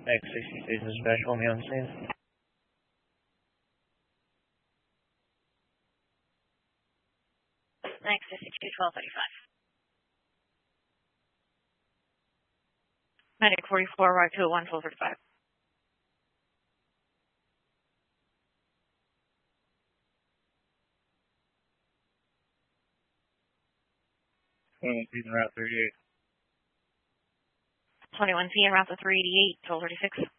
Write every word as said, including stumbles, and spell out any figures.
X sixty-six dispatch, hold me on scene. X sixty-two, twelve thirty-five. Medic forty-four, right to one, twelve thirty-five. twenty-one feet in route thirty-eight. twenty-one feet in route to three eighty-eight, twelve thirty-six.